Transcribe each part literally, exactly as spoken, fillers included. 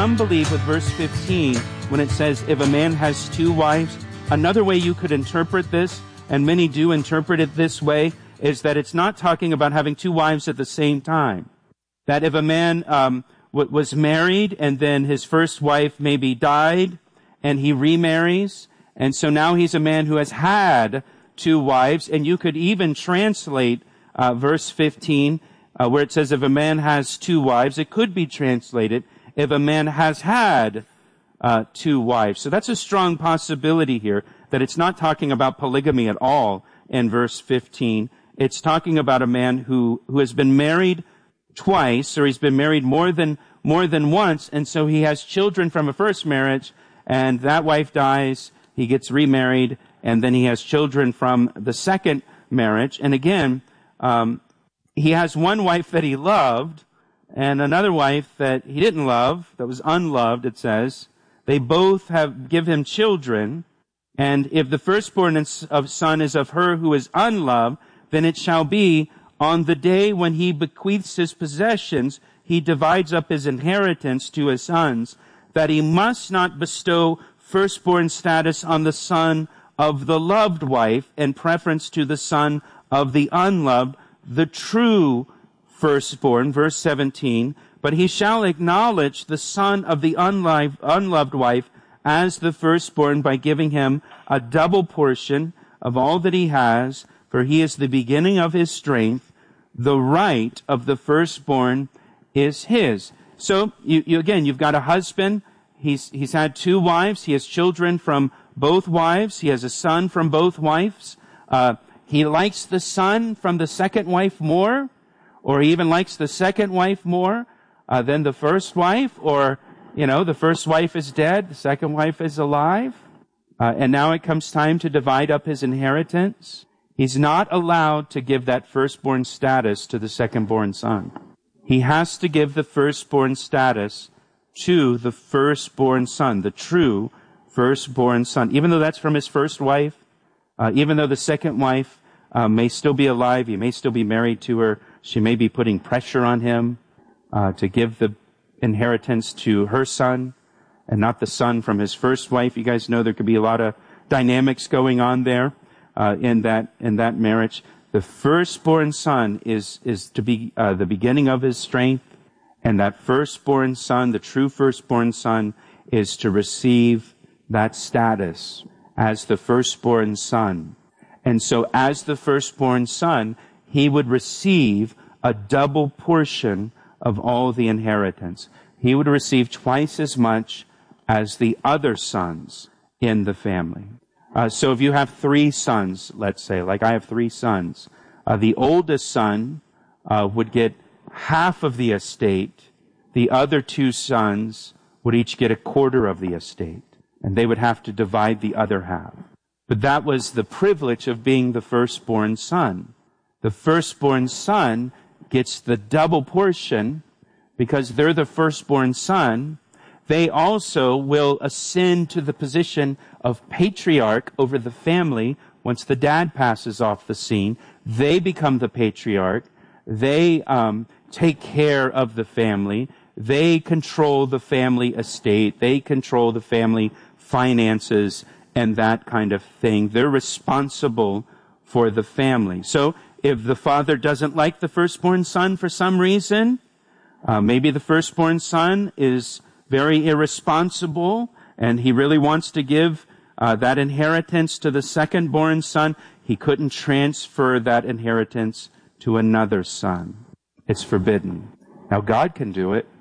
some believe with verse fifteen, when it says, if a man has two wives, another way you could interpret this, and many do interpret it this way, is that it's not talking about having two wives at the same time. That if a man um, w- was married and then his first wife maybe died and he remarries, and so now he's a man who has had two wives, and you could even translate uh, verse fifteen uh, where it says if a man has two wives, it could be translated if a man has had uh, two wives. So that's a strong possibility here, that it's not talking about polygamy at all in verse fifteen. It's talking about a man who, who has been married twice, or he's been married more than, more than once, and so he has children from a first marriage, and that wife dies, he gets remarried, and then he has children from the second marriage. And again, um, he has one wife that he loved, and another wife that he didn't love, that was unloved, it says. They both have give him children, and if the firstborn of son is of her who is unloved, then it shall be on the day when he bequeaths his possessions, he divides up his inheritance to his sons, that he must not bestow firstborn status on the son of the loved wife in preference to the son of the unloved, the true firstborn, verse seventeen, but he shall acknowledge the son of the unloved, unloved wife as the firstborn by giving him a double portion of all that he has, for he is the beginning of his strength. The right of the firstborn is his. So, you, you again, you've got a husband. He's, he's had two wives. He has children from both wives. He has a son from both wives. Uh, he likes the son from the second wife more, or he even likes the second wife more uh, than the first wife, or, you know, the first wife is dead, the second wife is alive, uh, and now it comes time to divide up his inheritance. He's not allowed to give that firstborn status to the secondborn son. He has to give the firstborn status to the firstborn son, the true firstborn son. Even though that's from his first wife, uh, even though the second wife uh, may still be alive, he may still be married to her, she may be putting pressure on him uh, to give the inheritance to her son and not the son from his first wife. You guys know there could be a lot of dynamics going on there. Uh, in that in that marriage, the firstborn son is is to be uh, the beginning of his strength, and that firstborn son, the true firstborn son, is to receive that status as the firstborn son. And so, as the firstborn son, he would receive a double portion of all the inheritance. He would receive twice as much as the other sons in the family. Uh, so if you have three sons, let's say, like I have three sons, uh, the oldest son uh, would get half of the estate. The other two sons would each get a quarter of the estate, and they would have to divide the other half. But that was the privilege of being the firstborn son. The firstborn son gets the double portion because they're the firstborn son. They also will ascend to the position of patriarch over the family once the dad passes off the scene. They become the patriarch. They um, take care of the family. They control the family estate. They control the family finances and that kind of thing. They're responsible for the family. So if the father doesn't like the firstborn son for some reason, uh, maybe the firstborn son is very irresponsible, and he really wants to give uh, that inheritance to the second-born son, he couldn't transfer that inheritance to another son. It's forbidden. Now, God can do it,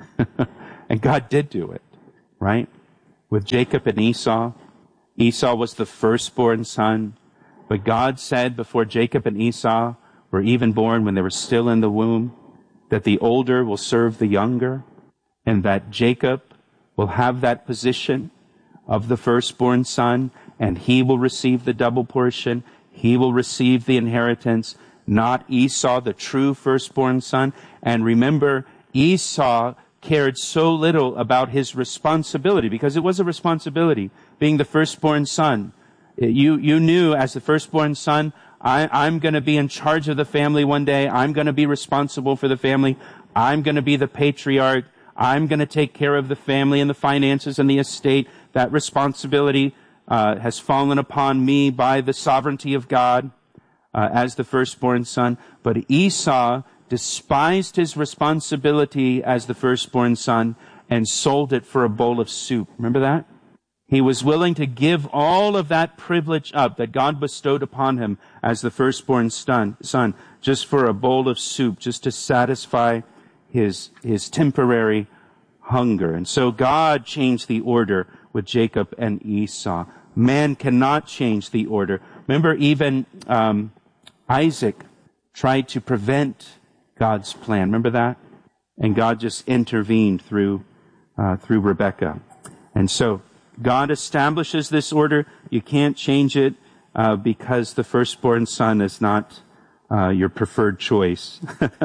and God did do it, right? With Jacob and Esau, Esau was the firstborn son, but God said before Jacob and Esau were even born, when they were still in the womb, that the older will serve the younger, and that Jacob will have that position of the firstborn son, and he will receive the double portion. He will receive the inheritance, not Esau, the true firstborn son. And remember, Esau cared so little about his responsibility, because it was a responsibility, being the firstborn son. You, you knew as the firstborn son, I, I'm going to be in charge of the family one day. I'm going to be responsible for the family. I'm going to be the patriarch. I'm going to take care of the family and the finances and the estate. That responsibility uh, has fallen upon me by the sovereignty of God uh, as the firstborn son. But Esau despised his responsibility as the firstborn son and sold it for a bowl of soup. Remember that? He was willing to give all of that privilege up that God bestowed upon him as the firstborn son, son just for a bowl of soup, just to satisfy his, his temporary hunger. And so God changed the order with Jacob and Esau. Man cannot change the order. Remember, even um, Isaac tried to prevent God's plan. Remember that? And God just intervened through uh, through Rebekah. And so God establishes this order. You can't change it uh, because the firstborn son is not uh, your preferred choice.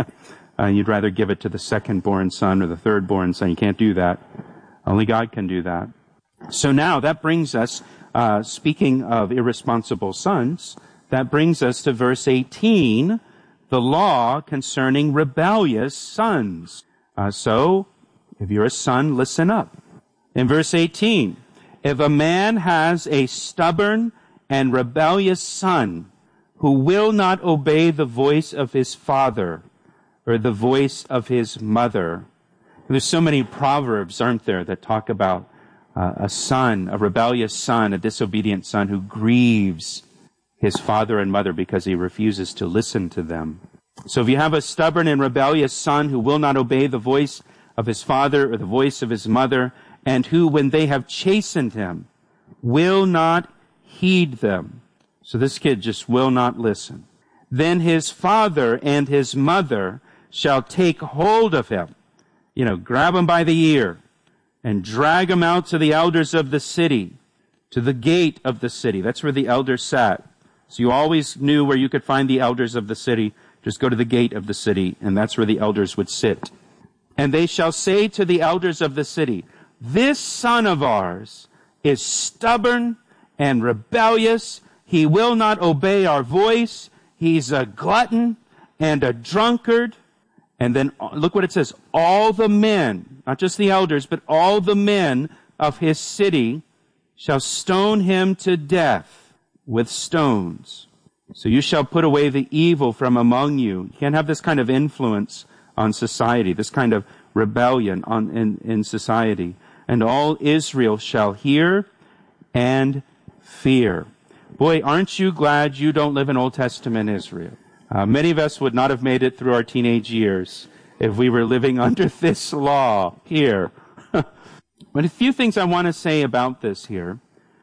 uh, you'd rather give it to the secondborn son or the thirdborn son. You can't do that. Only God can do that. So now that brings us, uh, speaking of irresponsible sons, that brings us to verse eighteen, the law concerning rebellious sons. Uh, so, if you're a son, listen up. In verse eighteen, if a man has a stubborn and rebellious son who will not obey the voice of his father or the voice of his mother. There's so many proverbs, aren't there, that talk about uh, a son, a rebellious son, a disobedient son who grieves his father and mother because he refuses to listen to them. So if you have a stubborn and rebellious son who will not obey the voice of his father or the voice of his mother, and who, when they have chastened him, will not heed them. So this kid just will not listen. Then his father and his mother shall take hold of him, you know, grab him by the ear, and drag him out to the elders of the city, to the gate of the city. That's where the elders sat. So you always knew where you could find the elders of the city. Just go to the gate of the city, and that's where the elders would sit. And they shall say to the elders of the city, this son of ours is stubborn and rebellious. He will not obey our voice. He's a glutton and a drunkard. And then look what it says. All the men, not just the elders, but all the men of his city shall stone him to death with stones. So you shall put away the evil from among you. You can't have this kind of influence on society, this kind of rebellion on, in, in society. And all Israel shall hear and fear. Boy, aren't you glad you don't live in Old Testament Israel? Uh, many of us would not have made it through our teenage years if we were living under this law here. But a few things I want to say about this here.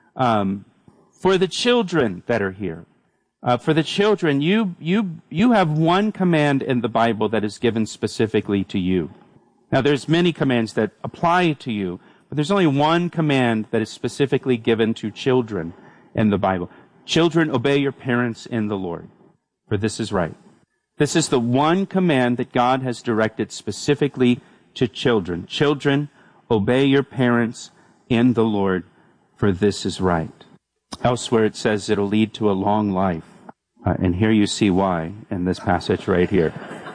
Um, for the children that are here, uh, for the children, you you you have one command in the Bible that is given specifically to you. Now, there's many commands that apply to you, but there's only one command that is specifically given to children in the Bible. Children, obey your parents in the Lord, for this is right. This is the one command that God has directed specifically to children. Children, obey your parents in the Lord, for this is right. Elsewhere it says it'll lead to a long life. Uh, and here you see why in this passage right here.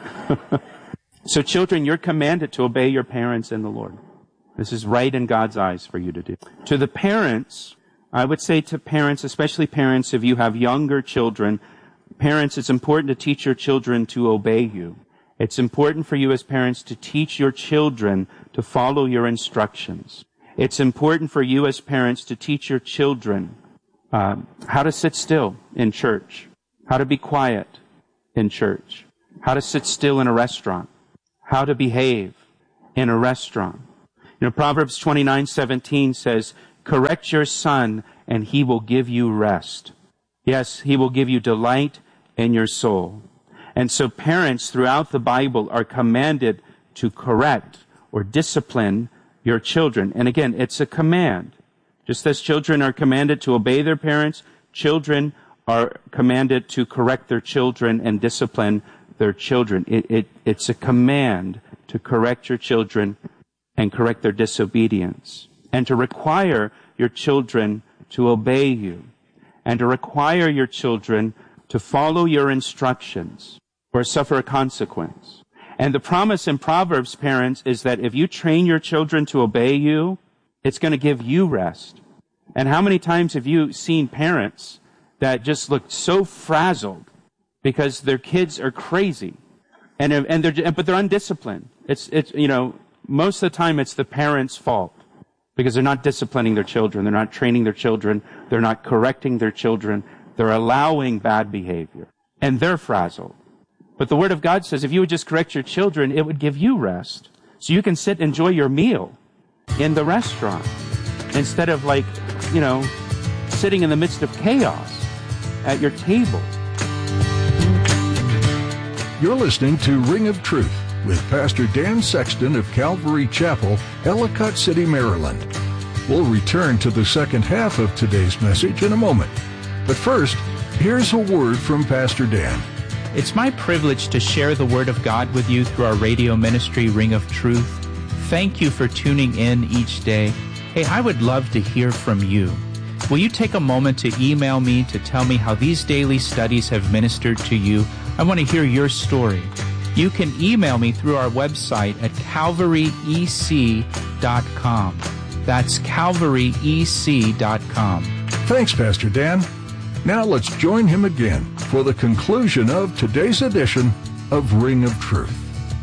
So children, you're commanded to obey your parents in the Lord. This is right in God's eyes for you to do. To the parents, I would say to parents, especially parents if you have younger children, parents, it's important to teach your children to obey you. It's important for you as parents to teach your children to follow your instructions. It's important for you as parents to teach your children uh, how to sit still in church, how to be quiet in church, how to sit still in a restaurant, how to behave in a restaurant. You know, Proverbs twenty-nine seventeen says, correct your son and he will give you rest. Yes, he will give you delight in your soul. And so parents throughout the Bible are commanded to correct or discipline your children. And again, it's a command. Just as children are commanded to obey their parents, children are commanded to correct their children and discipline their children. It, it, it's a command to correct your children and correct their disobedience, and to require your children to obey you, and to require your children to follow your instructions or suffer a consequence. And the promise in Proverbs, parents, is that if you train your children to obey you, it's going to give you rest. And how many times have you seen parents that just look so frazzled because their kids are crazy, and and they're but they're undisciplined? It's it's you know most of the time it's the parents' fault because they're not disciplining their children, they're not training their children, they're not correcting their children, they're allowing bad behavior, and they're frazzled. But the Word of God says if you would just correct your children, it would give you rest. So you can sit and enjoy your meal in the restaurant instead of like, you know, sitting in the midst of chaos at your table. You're listening to Ring of Truth with Pastor Dan Sexton of Calvary Chapel, Ellicott City, Maryland. We'll return to the second half of today's message in a moment. But first, here's a word from Pastor Dan. It's my privilege to share the Word of God with you through our radio ministry, Ring of Truth. Thank you for tuning in each day. Hey, I would love to hear from you. Will you take a moment to email me to tell me how these daily studies have ministered to you? I want to hear your story. You can email me through our website at calvary e c dot com. That's calvary e c dot com. Thanks, Pastor Dan. Now let's join him again for the conclusion of today's edition of Ring of Truth.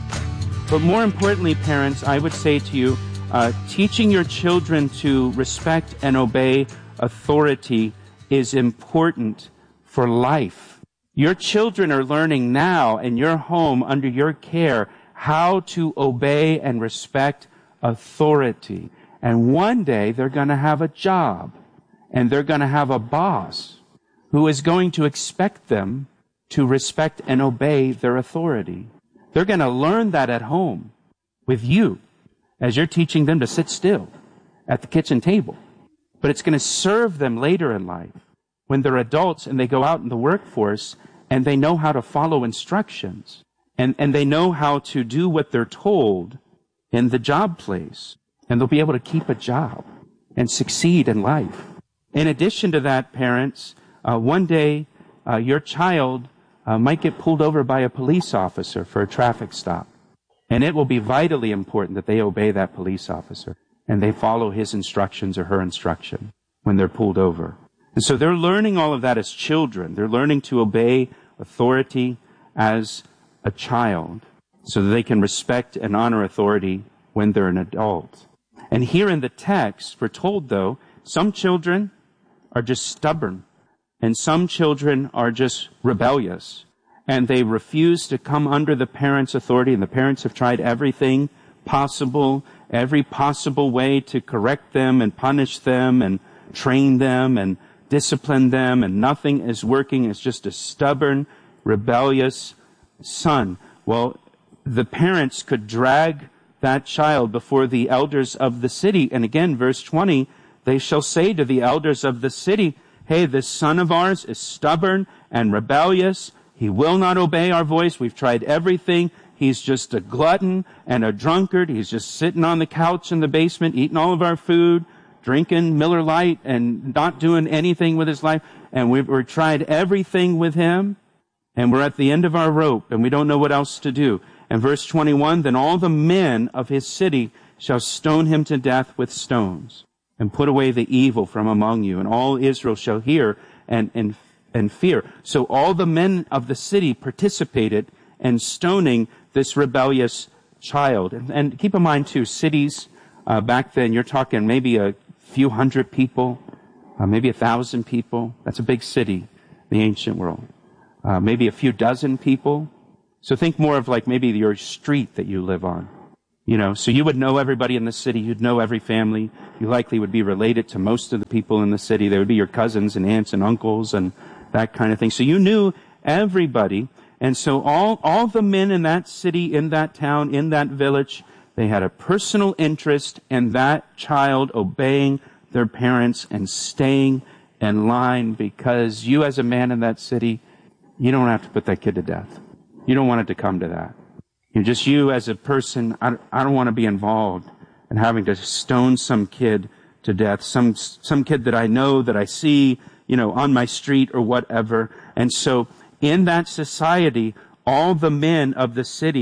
But more importantly, parents, I would say to you, uh, teaching your children to respect and obey authority is important for life. Your children are learning now in your home, under your care, how to obey and respect authority. And one day they're going to have a job, and they're going to have a boss who is going to expect them to respect and obey their authority. They're going to learn that at home with you as you're teaching them to sit still at the kitchen table. But it's going to serve them later in life when they're adults and they go out in the workforce and they know how to follow instructions and, and they know how to do what they're told in the job place. And they'll be able to keep a job and succeed in life. In addition to that, parents, Uh, one day, uh, your child uh, might get pulled over by a police officer for a traffic stop. And it will be vitally important that they obey that police officer and they follow his instructions or her instruction when they're pulled over. And so they're learning all of that as children. They're learning to obey authority as a child so that they can respect and honor authority when they're an adult. And here in the text, we're told, though, some children are just stubborn. And some children are just rebellious, and they refuse to come under the parents' authority, and the parents have tried everything possible, every possible way to correct them and punish them and train them and discipline them, and nothing is working. It's just a stubborn, rebellious son. Well, the parents could drag that child before the elders of the city. And again, verse twenty, they shall say to the elders of the city, hey, this son of ours is stubborn and rebellious. He will not obey our voice. We've tried everything. He's just a glutton and a drunkard. He's just sitting on the couch in the basement, eating all of our food, drinking Miller Lite, and not doing anything with his life. And we've, we've tried everything with him, and we're at the end of our rope, and we don't know what else to do. And verse twenty-one, then all the men of his city shall stone him to death with stones, and put away the evil from among you, and all Israel shall hear and, and, and fear. So all the men of the city participated in stoning this rebellious child. And, and keep in mind, too, cities uh, back then, you're talking maybe a few hundred people, uh, maybe a thousand people. That's a big city, the ancient world. Uh, maybe a few dozen people. So think more of like maybe your street that you live on. You know, so you would know everybody in the city. You'd know every family. You likely would be related to most of the people in the city. They would be your cousins and aunts and uncles and that kind of thing. So you knew everybody. And so all, all the men in that city, in that town, in that village, they had a personal interest in that child obeying their parents and staying in line, because you as a man in that city, you don't have to put that kid to death. You don't want it to come to that. You're just you as a person. I, I don't want to be involved in having to stone some kid to death, some some kid that I know, that I see, you know, on my street or whatever. And so in that society, all the men of the city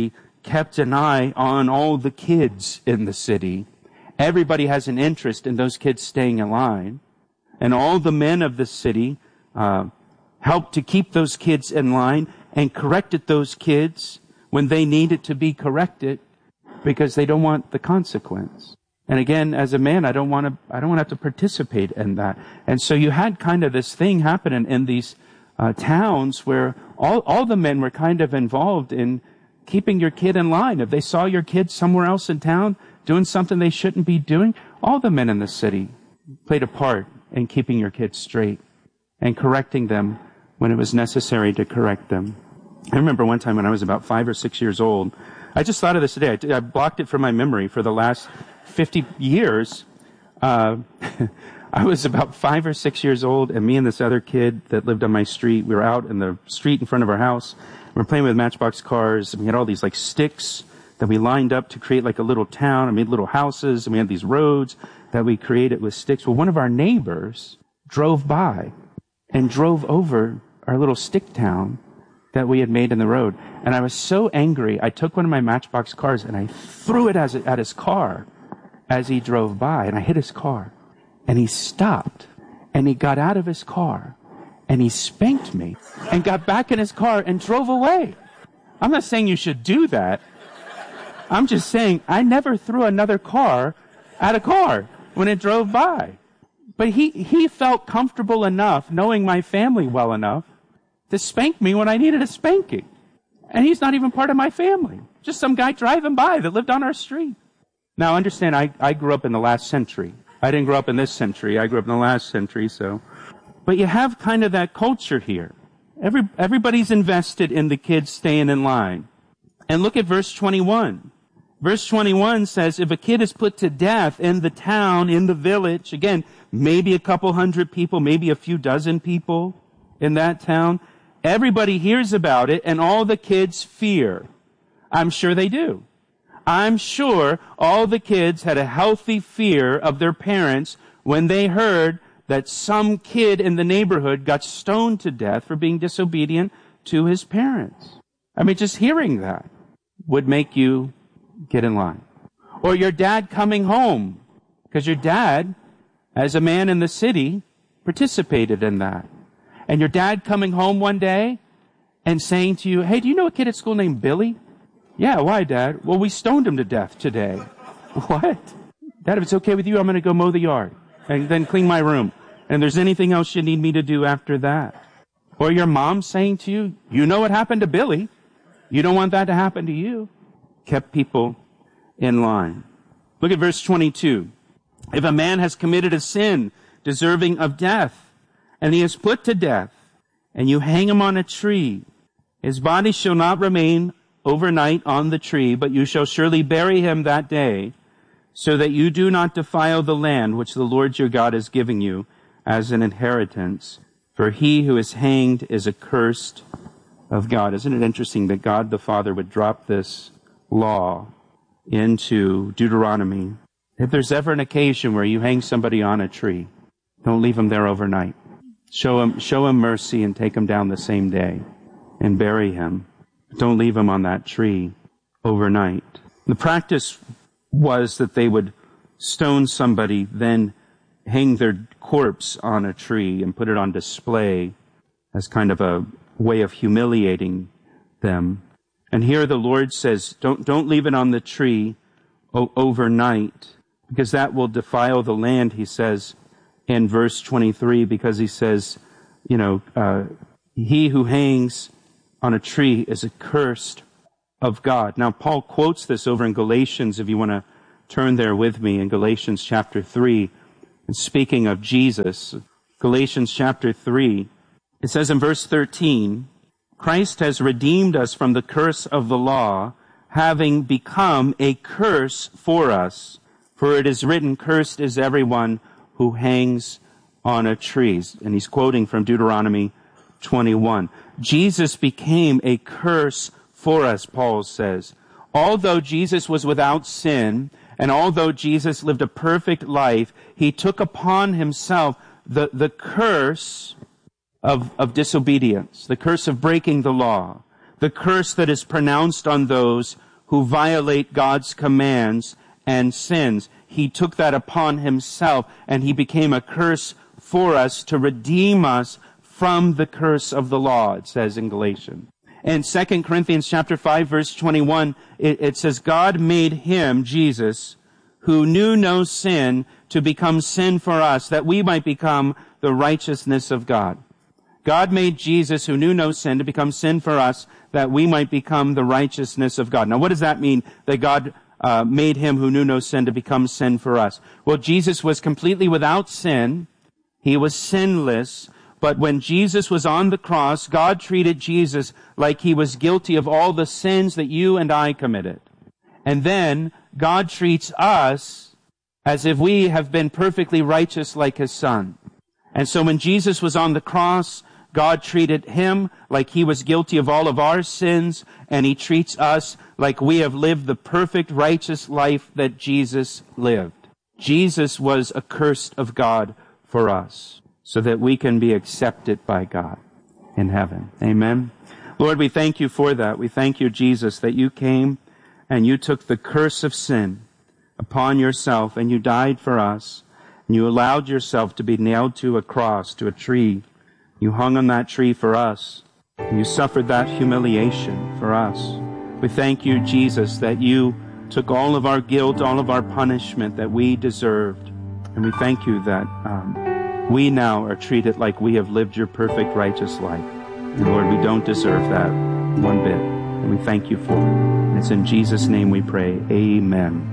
kept an eye on all the kids in the city. Everybody has an interest in those kids staying in line. And all the men of the city uh, helped to keep those kids in line and corrected those kids when they needed to be corrected because they don't want the consequence. And again, as a man, I don't want to, I don't want to have to participate in that. And so you had kind of this thing happening in these uh, towns where all, all the men were kind of involved in keeping your kid in line. If they saw your kid somewhere else in town doing something they shouldn't be doing, all the men in the city played a part in keeping your kids straight and correcting them when it was necessary to correct them. I remember one time when I was about five or six years old, I just thought of this today. I, I blocked it from my memory for the last fifty years. Uh, I was about five or six years old, and me and this other kid that lived on my street, we were out in the street in front of our house. We were playing with Matchbox cars, and we had all these like sticks that we lined up to create like a little town, and made little houses, and we had these roads that we created with sticks. Well, one of our neighbors drove by and drove over our little stick town that we had made in the road. And I was so angry, I took one of my Matchbox cars and I threw it as, at his car as he drove by, and I hit his car. And he stopped, and he got out of his car, and he spanked me, and got back in his car and drove away. I'm not saying you should do that. I'm just saying I never threw another car at a car when it drove by. But he, he felt comfortable enough, knowing my family well enough, to spank me when I needed a spanking. And he's not even part of my family. Just some guy driving by that lived on our street. Now, understand, I, I grew up in the last century. I didn't grow up in this century. I grew up in the last century, so. But you have kind of that culture here. Every, everybody's invested in the kids staying in line. And look at verse twenty-one. Verse twenty-one says, if a kid is put to death in the town, in the village, again, maybe a couple hundred people, maybe a few dozen people in that town, everybody hears about it, and all the kids fear. I'm sure they do. I'm sure all the kids had a healthy fear of their parents when they heard that some kid in the neighborhood got stoned to death for being disobedient to his parents. I mean, just hearing that would make you get in line. Or your dad coming home, because your dad, as a man in the city, participated in that. And your dad coming home one day and saying to you, hey, do you know a kid at school named Billy? Yeah, why, Dad? Well, we stoned him to death today. What? Dad, if it's okay with you, I'm going to go mow the yard and then clean my room. And if there's anything else you need me to do after that. Or your mom saying to you, you know what happened to Billy. You don't want that to happen to you. Kept people in line. Look at verse twenty-two. If a man has committed a sin deserving of death, and he is put to death, and you hang him on a tree, his body shall not remain overnight on the tree, but you shall surely bury him that day, so that you do not defile the land which the Lord your God is giving you as an inheritance. For he who is hanged is accursed of God. Isn't it interesting that God the Father would drop this law into Deuteronomy? If there's ever an occasion where you hang somebody on a tree, don't leave him there overnight. Show him, show him mercy and take him down the same day and bury him. Don't leave him on that tree overnight. The practice was that they would stone somebody, then hang their corpse on a tree and put it on display as kind of a way of humiliating them. And here the Lord says, don't, don't leave it on the tree o- overnight, because that will defile the land, he says in verse twenty-three, because he says, you know, uh, he who hangs on a tree is accursed of God. Now, Paul quotes this over in Galatians, if you want to turn there with me, in Galatians chapter three, and speaking of Jesus, Galatians chapter three, it says in verse thirteen, Christ has redeemed us from the curse of the law, having become a curse for us. For it is written, cursed is everyone who hangs on a tree. And he's quoting from Deuteronomy twenty-one. Jesus became a curse for us, Paul says. Although Jesus was without sin, and although Jesus lived a perfect life, he took upon himself the, the curse of, of disobedience, the curse of breaking the law, the curse that is pronounced on those who violate God's commands and sins. He took that upon himself, and he became a curse for us to redeem us from the curse of the law, it says in Galatians. In Second Corinthians chapter five, verse twenty-one, it, it says, God made him, Jesus, who knew no sin, to become sin for us, that we might become the righteousness of God. God made Jesus, who knew no sin, to become sin for us, that we might become the righteousness of God. Now, what does that mean, that God uh, made him who knew no sin to become sin for us? Well, Jesus was completely without sin. He was sinless. But when Jesus was on the cross, God treated Jesus like he was guilty of all the sins that you and I committed. And then God treats us as if we have been perfectly righteous like his Son. And so when Jesus was on the cross, God treated him like he was guilty of all of our sins, and he treats us like we have lived the perfect righteous life that Jesus lived. Jesus was accursed of God for us, so that we can be accepted by God in heaven. Amen. Lord, we thank you for that. We thank you, Jesus, that you came and you took the curse of sin upon yourself, and you died for us, and you allowed yourself to be nailed to a cross, to a tree. You hung on that tree for us, and you suffered that humiliation for us. We thank you, Jesus, that you took all of our guilt, all of our punishment that we deserved, and we thank you that um, we now are treated like we have lived your perfect righteous life. And Lord, we don't deserve that one bit, and we thank you for it. And it's in Jesus' name we pray. Amen.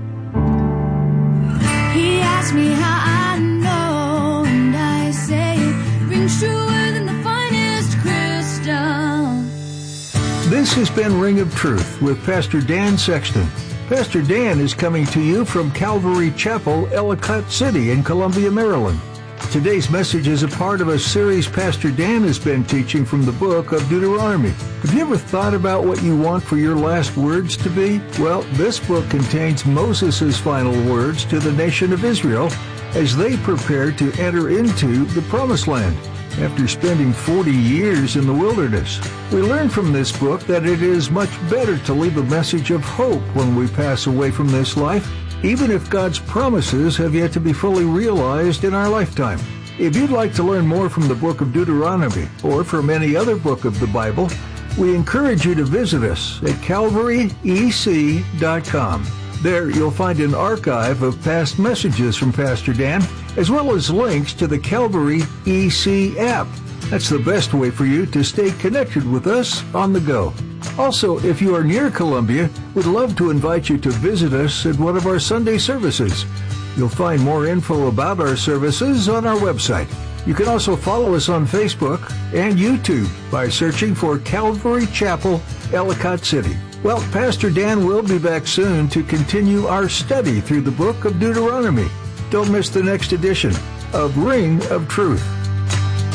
He asked me how I know, and I say it rings truer than the finest crystal. This has been Ring of Truth with Pastor Dan Sexton. Pastor Dan is coming to you from Calvary Chapel, Ellicott City in Columbia, Maryland. Today's message is a part of a series Pastor Dan has been teaching from the book of Deuteronomy. Have you ever thought about what you want for your last words to be? Well, this book contains Moses' final words to the nation of Israel as they prepare to enter into the Promised Land after spending forty years in the wilderness. We learn from this book that it is much better to leave a message of hope when we pass away from this life, even if God's promises have yet to be fully realized in our lifetime. If you'd like to learn more from the book of Deuteronomy or from any other book of the Bible, we encourage you to visit us at calvary e c dot com. There you'll find an archive of past messages from Pastor Dan, as well as links to the Calvary E C app. That's the best way for you to stay connected with us on the go. Also, if you are near Columbia, we'd love to invite you to visit us at one of our Sunday services. You'll find more info about our services on our website. You can also follow us on Facebook and YouTube by searching for Calvary Chapel, Ellicott City. Well, Pastor Dan will be back soon to continue our study through the book of Deuteronomy. Don't miss the next edition of Ring of Truth.